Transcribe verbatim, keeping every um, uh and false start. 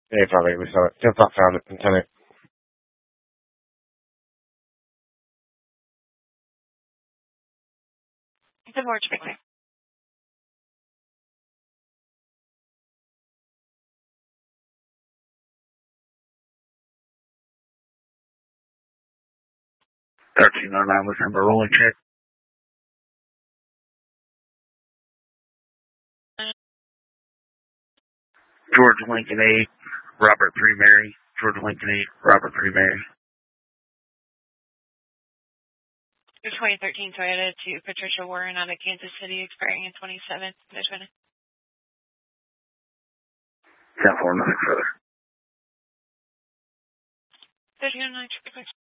Yeah, probably. We saw it. Ten o'clock found it. Lieutenant. Good morning. thirteen oh nine was number rolling check. George Lincoln eight, Robert three Mary. George Lincoln eight, Robert three Mary. Your twenty thirteen Toyota to Patricia Warren out of Kansas City, expiring in twenty-seven. There's one. ten four, nothing further. thirteen oh nine.